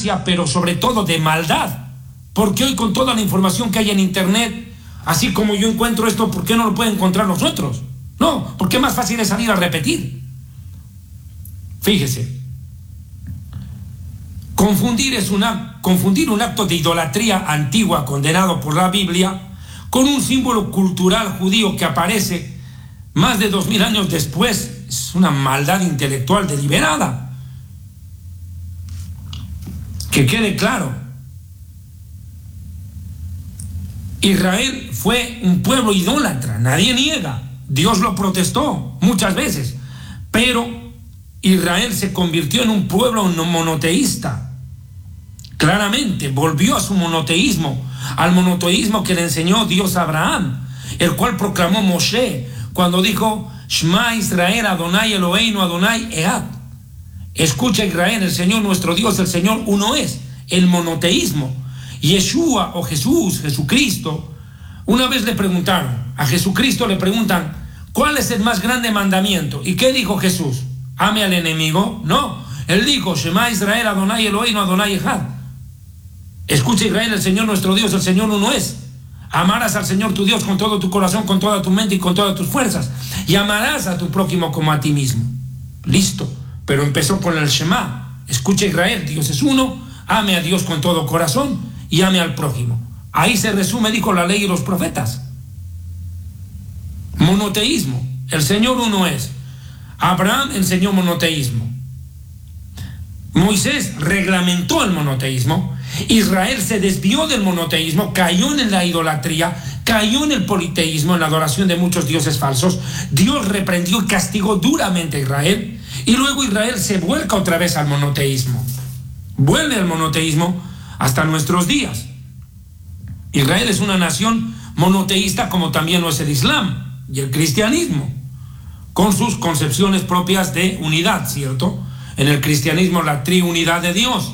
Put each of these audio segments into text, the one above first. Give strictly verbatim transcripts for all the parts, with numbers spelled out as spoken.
ignorancia, pero sobre todo de maldad. Porque hoy con toda la información que hay en internet, así como yo encuentro esto, ¿por qué no lo pueden encontrar nosotros? No, porque más fácil es salir a repetir. Fíjese, confundir es una, confundir un acto de idolatría antigua condenado por la Biblia con un símbolo cultural judío que aparece más de dos mil años después es una maldad intelectual deliberada. Que quede claro, Israel fue un pueblo idólatra, nadie niega, Dios lo protestó muchas veces, pero Israel se convirtió en un pueblo monoteísta. Claramente volvió a su monoteísmo, al monoteísmo que le enseñó Dios a Abraham, el cual proclamó Moshe cuando dijo: Shema Israel, Adonai Eloheinu, Adonai Ehad. Escucha Israel, el Señor nuestro Dios, el Señor uno es. El monoteísmo. Yeshua o Jesús, Jesucristo, una vez le preguntaron a Jesucristo, le preguntan: ¿cuál es el más grande mandamiento? ¿Y qué dijo Jesús? ¿Ame al enemigo? No, él dijo: Shema Israel, Adonai Eloheinu, Adonai Ehad. Escucha Israel, el Señor nuestro Dios, el Señor uno es. Amarás al Señor tu Dios con todo tu corazón, con toda tu mente y con todas tus fuerzas, y amarás a tu prójimo como a ti mismo. Listo, pero empezó con el Shema. Escucha Israel, Dios es uno, ame a Dios con todo corazón y ame al prójimo. Ahí se resume, dijo, la ley y los profetas. Monoteísmo, el Señor uno es. Abraham enseñó monoteísmo. Moisés reglamentó el monoteísmo. Israel se desvió del monoteísmo, cayó en la idolatría, cayó en el politeísmo, en la adoración de muchos dioses falsos. Dios reprendió y castigó duramente a Israel, y luego Israel se vuelca otra vez al monoteísmo. Vuelve al monoteísmo hasta nuestros días. Israel es una nación monoteísta, como también lo es el Islam y el cristianismo, con sus concepciones propias de unidad, ¿cierto? En el cristianismo la triunidad de Dios,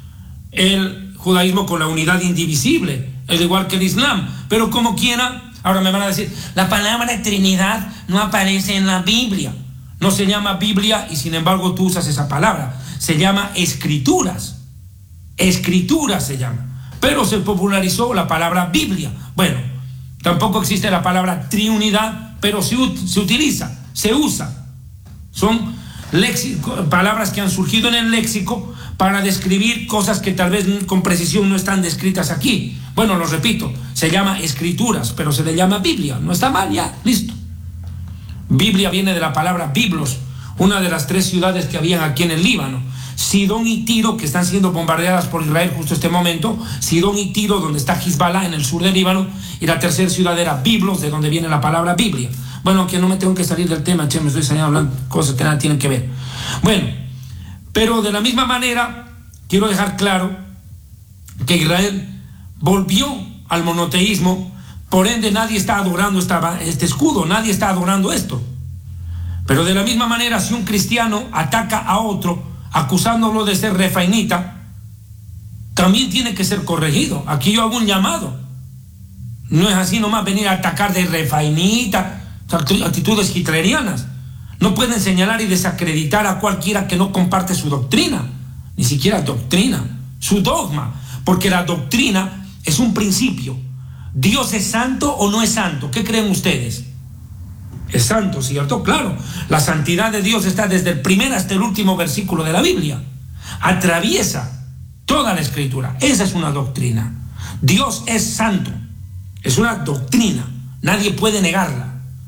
el judaísmo con la unidad indivisible, es igual que el Islam, pero como quiera. Ahora me van a decir, la palabra Trinidad no aparece en la Biblia. No se llama Biblia y sin embargo tú usas esa palabra. Se llama Escrituras. Escrituras se llama. Pero se popularizó la palabra Biblia. Bueno, tampoco existe la palabra Triunidad, pero se, se utiliza, se usa. Son léxico, palabras que han surgido en el léxico para describir cosas que tal vez con precisión no están descritas aquí. Bueno, lo repito, se llama Escrituras, pero se le llama Biblia. No está mal, ya, listo. Biblia viene de la palabra Biblos, una de las tres ciudades que habían aquí en el Líbano. Sidón y Tiro, que están siendo bombardeadas por Israel justo este momento. Sidón y Tiro, donde está Hezbollah en el sur del Líbano. Y la tercera ciudad era Biblos, de donde viene la palabra Biblia. Bueno, que no me tengo que salir del tema, che, me estoy saliendo hablando cosas que nada tienen que ver. Bueno, pero de la misma manera, quiero dejar claro que Israel volvió al monoteísmo, por ende nadie está adorando esta, este escudo, nadie está adorando esto. Pero de la misma manera, si un cristiano ataca a otro, acusándolo de ser refainita, también tiene que ser corregido. Aquí yo hago un llamado. No es así nomás venir a atacar de refainita, actitudes hitlerianas. No pueden señalar y desacreditar a cualquiera que no comparte su doctrina, ni siquiera doctrina, su dogma, porque la doctrina es un principio. ¿Dios es santo o no es santo? ¿Qué creen ustedes? Es santo, ¿cierto? Claro, la santidad de Dios está desde el primer hasta el último versículo de la Biblia. Atraviesa toda la escritura. Esa es una doctrina. Dios es santo. Es una doctrina. Nadie puede negarla.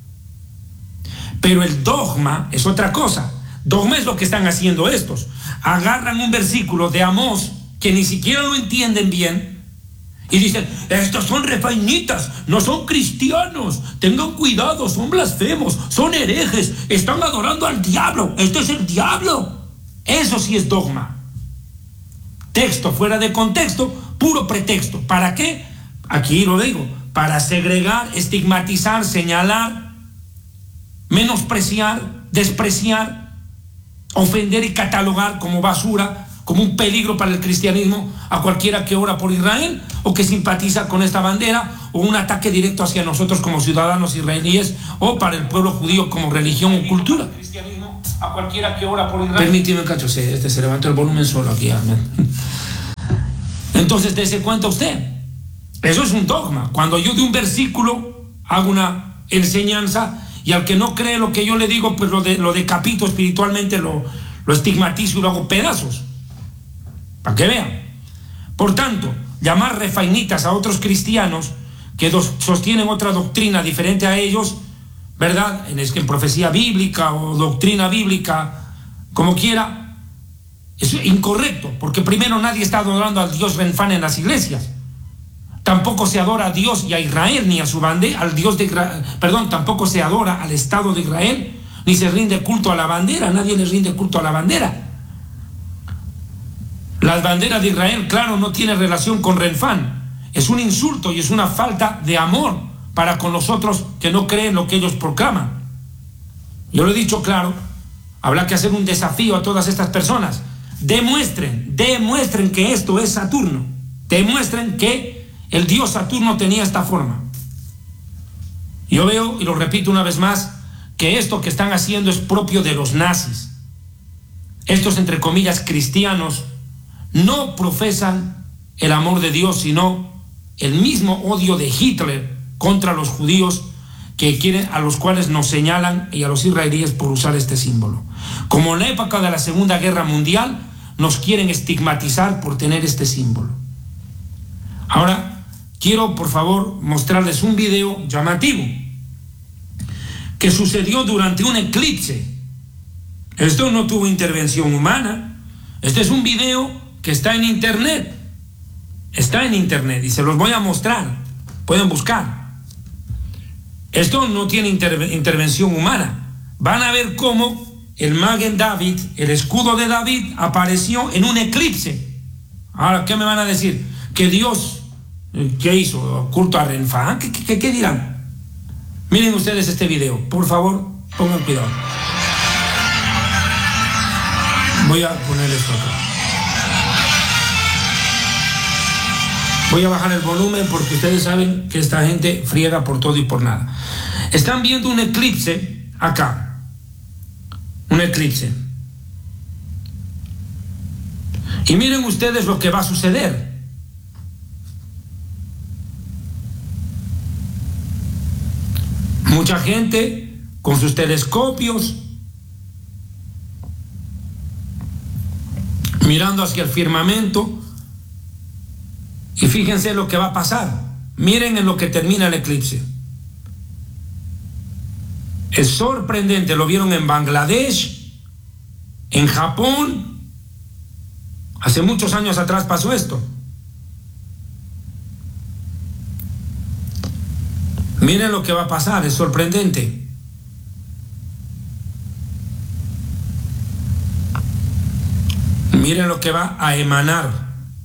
Pero el dogma es otra cosa. Dogma es lo que están haciendo estos. Agarran un versículo de Amós que ni siquiera lo entienden bien y dicen, estos son refainitas, no son cristianos, tengan cuidado, son blasfemos, son herejes, están adorando al diablo, este es el diablo. Eso sí es dogma. Texto fuera de contexto, puro pretexto. ¿Para qué? Aquí lo digo, para segregar, estigmatizar, señalar, menospreciar, despreciar, ofender y catalogar como basura, como un peligro para el cristianismo a cualquiera que ora por Israel o que simpatiza con esta bandera, o un ataque directo hacia nosotros como ciudadanos israelíes o para el pueblo judío como religión o cultura. A cualquiera que ora por Israel. Permíteme, cacho, este se levantó el volumen solo aquí. Amén. Entonces, dése cuenta usted, eso es un dogma. Cuando yo de un versículo hago una enseñanza y al que no cree lo que yo le digo, pues lo, de, lo decapito espiritualmente, lo, lo estigmatizo y lo hago pedazos, para que vean. Por tanto, llamar refainitas a otros cristianos que dos, sostienen otra doctrina diferente a ellos, ¿verdad? En, en profecía bíblica o doctrina bíblica, como quiera, es incorrecto, porque primero nadie está adorando al Dios Renfán en las iglesias. Tampoco se adora a Dios y a Israel, ni a su bandera, al Dios de perdón, tampoco se adora al Estado de Israel, ni se rinde culto a la bandera, nadie le rinde culto a la bandera. La bandera de Israel, claro, no tiene relación con Renfán. Es un insulto y es una falta de amor para con los otros que no creen lo que ellos proclaman. Yo lo he dicho claro, habrá que hacer un desafío a todas estas personas. Demuestren, demuestren que esto es Saturno. Demuestren que el dios Saturno tenía esta forma. Yo veo, y lo repito una vez más, que esto que están haciendo es propio de los nazis. Estos, entre comillas, cristianos, no profesan el amor de Dios, sino el mismo odio de Hitler contra los judíos, que quieren, a los cuales nos señalan, y a los israelíes por usar este símbolo. Como en la época de la Segunda Guerra Mundial, nos quieren estigmatizar por tener este símbolo. Ahora, quiero por favor mostrarles un video llamativo que sucedió durante un eclipse. Esto no tuvo intervención humana. Este es un video que está en internet. Está en internet y se los voy a mostrar. Pueden buscar. Esto no tiene inter intervención humana. Van a ver cómo el Magen David, el escudo de David, apareció en un eclipse. Ahora, ¿qué me van a decir? Que Dios, ¿qué hizo? ¿Culto a Renfán? ¿Qué, qué, qué dirán? Miren ustedes este video. Por favor, pongan cuidado. Voy a poner esto acá. Voy a bajar el volumen porque ustedes saben que esta gente friega por todo y por nada. Están viendo un eclipse acá. Un eclipse. Y miren ustedes lo que va a suceder. Mucha gente con sus telescopios mirando hacia el firmamento. Y fíjense lo que va a pasar. Miren en lo que termina el eclipse. Es sorprendente. Lo vieron en Bangladesh, en Japón. Hace muchos años atrás pasó esto. Miren lo que va a pasar. Es sorprendente. Miren lo que va a emanar.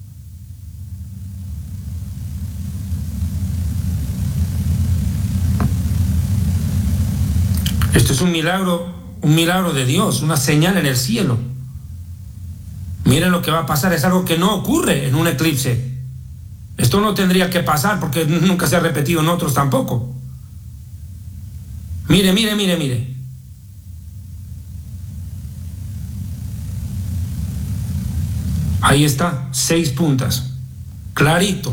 Esto es un milagro, un milagro de Dios, una señal en el cielo. Miren lo que va a pasar, es algo que no ocurre en un eclipse. Esto no tendría que pasar porque nunca se ha repetido en otros tampoco. Mire, mire, mire, mire. Ahí está, seis puntas, clarito.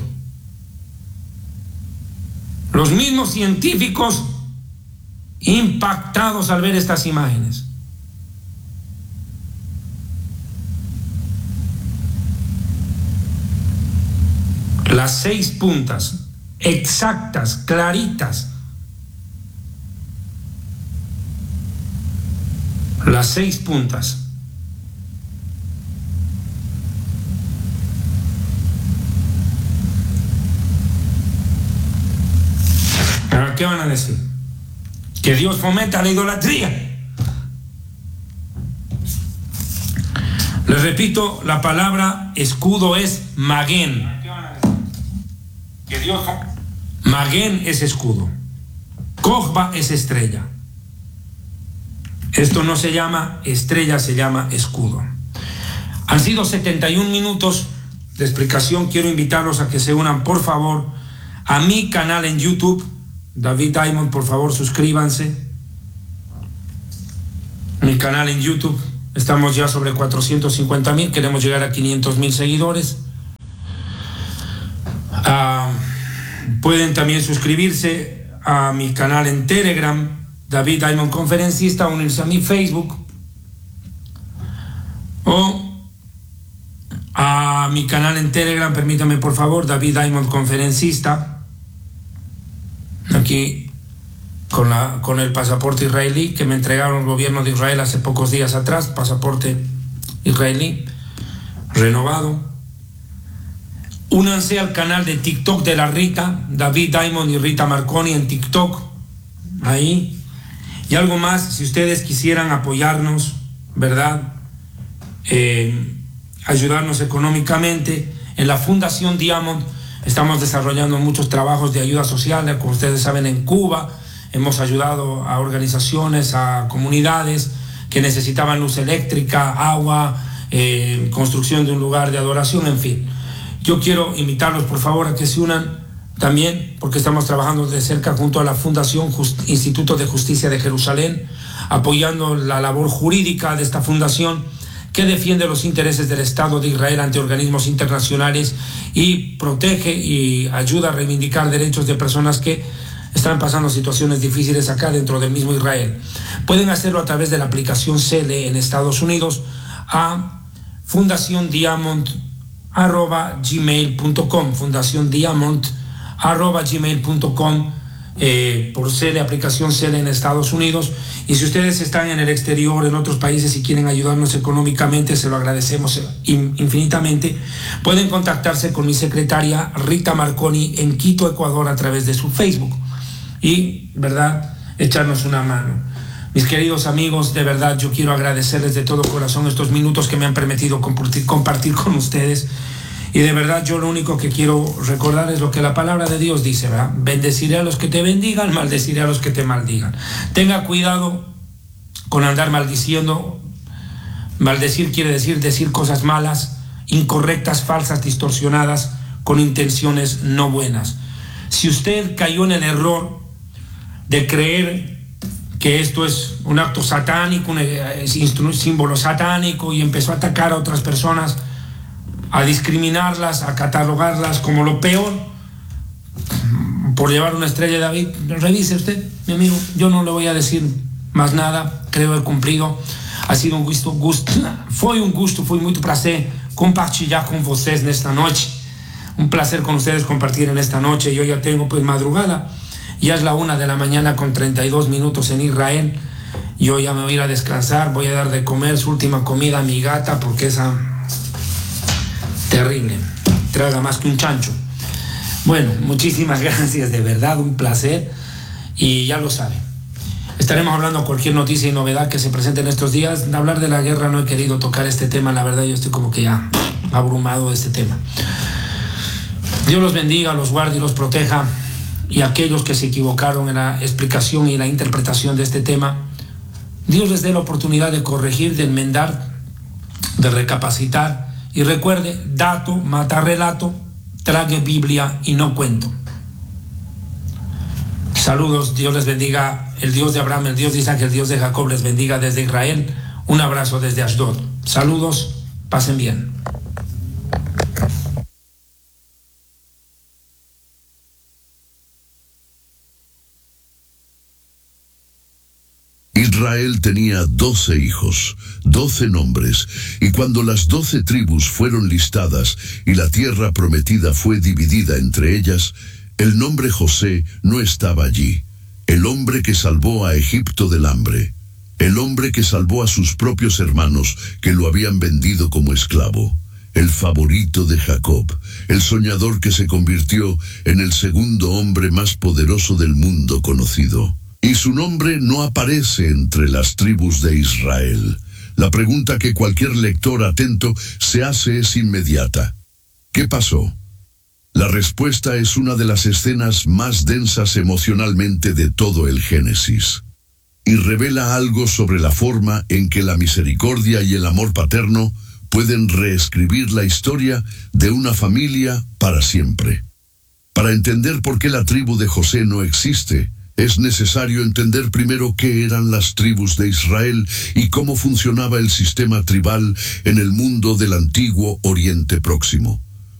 Los mismos científicos impactados al ver estas imágenes. Las seis puntas exactas, claritas. Las seis puntas. Ahora, ¿qué van a decir? Que Dios fomenta la idolatría. Les repito, la palabra escudo es magén. Que Dios magén es escudo. Kojba es estrella. Esto no se llama estrella, se llama escudo. Han sido setenta y un minutos de explicación. Quiero invitarlos a que se unan, por favor, a mi canal en YouTube. David Diamond, por favor, suscríbanse. Mi canal en YouTube. Estamos ya sobre cuatrocientos cincuenta mil. Queremos llegar a quinientos mil seguidores. Uh, pueden también suscribirse a mi canal en Telegram, David Diamond Conferencista, unirse a mi Facebook o a mi canal en Telegram, permítame por favor, David Diamond Conferencista, aquí con, la, con el pasaporte israelí que me entregaron el gobierno de Israel hace pocos días atrás, pasaporte israelí renovado. Únanse al canal de TikTok de la Rita, David Diamond y Rita Marconi en TikTok, ahí. Y algo más, si ustedes quisieran apoyarnos, ¿verdad? Eh, ayudarnos económicamente, en la Fundación Diamond estamos desarrollando muchos trabajos de ayuda social, como ustedes saben, en Cuba hemos ayudado a organizaciones, a comunidades que necesitaban luz eléctrica, agua, eh, construcción de un lugar de adoración, en fin. Yo quiero invitarlos por favor a que se unan también, porque estamos trabajando de cerca junto a la Fundación Just- Instituto de Justicia de Jerusalén, apoyando la labor jurídica de esta fundación que defiende los intereses del Estado de Israel ante organismos internacionales y protege y ayuda a reivindicar derechos de personas que están pasando situaciones difíciles acá dentro del mismo Israel. Pueden hacerlo a través de la aplicación Cele en Estados Unidos a fundación diamond arroba gmail punto com, fundación diamond arroba gmail punto com, eh, por Cele, aplicación Cele en Estados Unidos. Y si ustedes están en el exterior, en otros países y quieren ayudarnos económicamente, se lo agradecemos infinitamente. Pueden contactarse con mi secretaria Rita Marconi en Quito, Ecuador, a través de su Facebook y, ¿verdad?, echarnos una mano. Mis queridos amigos, de verdad yo quiero agradecerles de todo corazón estos minutos que me han permitido compartir, compartir con ustedes. Y de verdad yo lo único que quiero recordar es lo que la palabra de Dios dice, ¿verdad? Bendeciré a los que te bendigan, maldeciré a los que te maldigan. Tenga cuidado con andar maldiciendo. Maldecir quiere decir decir cosas malas, incorrectas, falsas, distorsionadas, con intenciones no buenas. Si usted cayó en el error de creer que esto es un acto satánico, un símbolo satánico, y empezó a atacar a otras personas, a discriminarlas, a catalogarlas como lo peor por llevar una estrella de David, revise usted, mi amigo. Yo no le voy a decir más nada, creo he cumplido. Ha sido un gusto, gusto foi un gusto, foi muito prazer compartilhar con vocês nesta noche. Un placer con ustedes compartir en esta noche. Yo ya tengo pues madrugada, ya es la una de la mañana con treinta y dos minutos en Israel. Yo ya me voy a ir a descansar, voy a dar de comer su última comida a mi gata, porque esa terrible, traga más que un chancho. Bueno, muchísimas gracias, de verdad, un placer, y ya lo saben, estaremos hablando de cualquier noticia y novedad que se presente en estos días. De hablar de la guerra no he querido tocar este tema, la verdad yo estoy como que ya abrumado de este tema. Dios los bendiga, los guarde y los proteja, y aquellos que se equivocaron en la explicación y la interpretación de este tema, Dios les dé la oportunidad de corregir, de enmendar, de recapacitar. Y recuerde, dato mata relato, trague Biblia y no cuento. Saludos, Dios les bendiga, el Dios de Abraham, el Dios de Isaac, el Dios de Jacob les bendiga desde Israel. Un abrazo desde Ashdod. Saludos, pasen bien. Israel tenía doce hijos, doce nombres, y cuando las doce tribus fueron listadas y la tierra prometida fue dividida entre ellas, el nombre José no estaba allí, el hombre que salvó a Egipto del hambre, el hombre que salvó a sus propios hermanos que lo habían vendido como esclavo, el favorito de Jacob, el soñador que se convirtió en el segundo hombre más poderoso del mundo conocido. Y su nombre no aparece entre las tribus de Israel. La pregunta que cualquier lector atento se hace es inmediata. ¿Qué pasó? La respuesta es una de las escenas más densas emocionalmente de todo el Génesis. Y revela algo sobre la forma en que la misericordia y el amor paterno pueden reescribir la historia de una familia para siempre. Para entender por qué la tribu de José no existe, es necesario entender primero qué eran las tribus de Israel y cómo funcionaba el sistema tribal en el mundo del antiguo Oriente Próximo.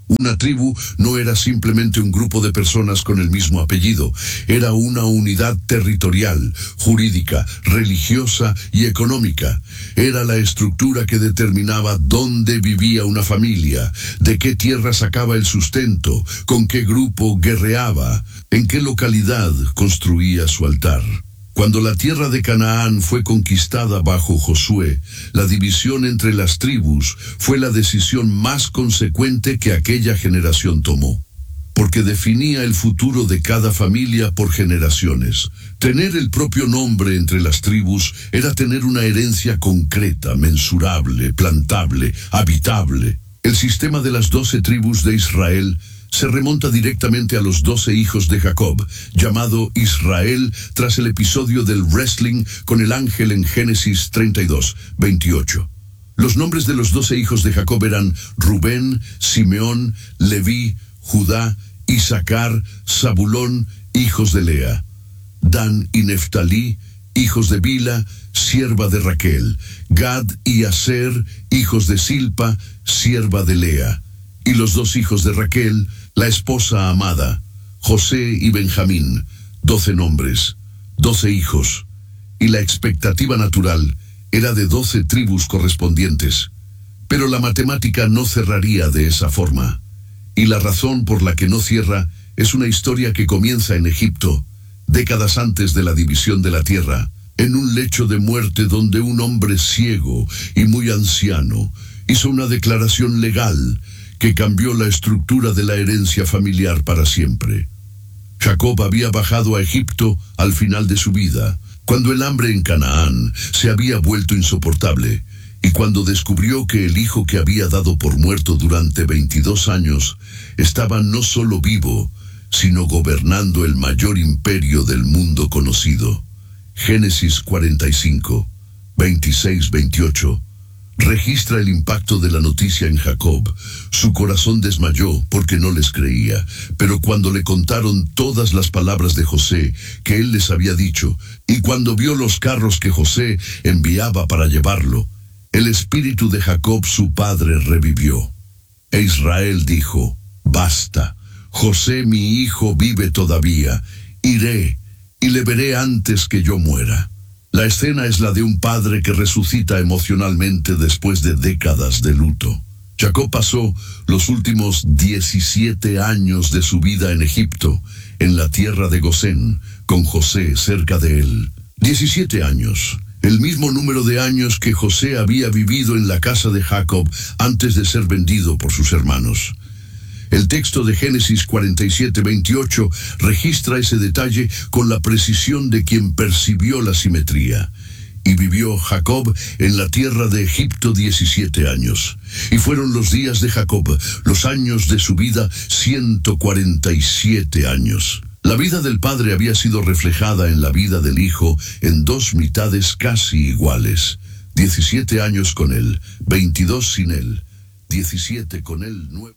Una tribu no era simplemente un grupo de personas con el mismo apellido, era una unidad territorial, jurídica, religiosa y económica. Era la estructura que determinaba dónde vivía una familia, de qué tierra sacaba el sustento, con qué grupo guerreaba, en qué localidad construía su altar. Cuando la tierra de Canaán fue conquistada bajo Josué, la división entre las tribus fue la decisión más consecuente que aquella generación tomó, porque definía el futuro de cada familia por generaciones. Tener el propio nombre entre las tribus era tener una herencia concreta, mensurable, plantable, habitable. El sistema de las doce tribus de Israel se remonta directamente a los doce hijos de Jacob, llamado Israel tras el episodio del wrestling con el ángel en Génesis treinta y dos, veintiocho. Los nombres de los doce hijos de Jacob eran Rubén, Simeón, Leví, Judá, Isaacar, Zabulón, hijos de Lea, Dan y Neftalí, hijos de Bila, sierva de Raquel, Gad y Aser, hijos de Silpa, sierva de Lea, y los dos hijos de Raquel, la esposa amada, José y Benjamín, doce nombres, doce hijos, y la expectativa natural era de doce tribus correspondientes. Pero la matemática no cerraría de esa forma, y la razón por la que no cierra es una historia que comienza en Egipto, décadas antes de la división de la tierra, en un lecho de muerte donde un hombre ciego y muy anciano hizo una declaración legal que cambió la estructura de la herencia familiar para siempre. Jacob había bajado a Egipto al final de su vida, cuando el hambre en Canaán se había vuelto insoportable, y cuando descubrió que el hijo que había dado por muerto durante veintidós años estaba no solo vivo, sino gobernando el mayor imperio del mundo conocido. Génesis cuarenta y cinco, veintiséis, veintiocho. Registra el impacto de la noticia en Jacob. Su corazón desmayó porque no les creía, pero cuando le contaron todas las palabras de José que él les había dicho, y cuando vio los carros que José enviaba para llevarlo, el espíritu de Jacob su padre revivió. E Israel dijo: basta, José mi hijo vive todavía, iré y le veré antes que yo muera. La escena es la de un padre que resucita emocionalmente después de décadas de luto. Jacob pasó los últimos diecisiete años de su vida en Egipto, en la tierra de Gosén, con José cerca de él. diecisiete años, el mismo número de años que José había vivido en la casa de Jacob antes de ser vendido por sus hermanos. El texto de Génesis cuarenta y siete, veintiocho registra ese detalle con la precisión de quien percibió la simetría. Y vivió Jacob en la tierra de Egipto diecisiete años. Y fueron los días de Jacob, los años de su vida, ciento cuarenta y siete años. La vida del padre había sido reflejada en la vida del hijo en dos mitades casi iguales. diecisiete años con él, veintidós sin él, diecisiete con él, nueve.